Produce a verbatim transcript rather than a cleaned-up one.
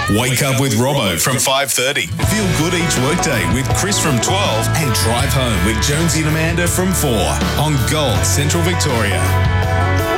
Wake up with Robbo from five thirty. Feel good each workday with Chris from twelve and Drive Home with Jonesy and Amanda from four on Gold Central Victoria.